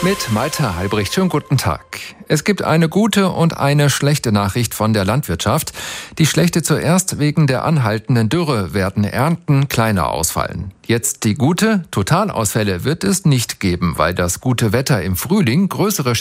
Mit Malte Halbricht. Schönen guten Tag. Es gibt eine gute und eine schlechte Nachricht von der Landwirtschaft. Die schlechte zuerst: wegen der anhaltenden Dürre werden Ernten kleiner ausfallen. Jetzt die gute: Totalausfälle wird es nicht geben, weil das gute Wetter im Frühling größere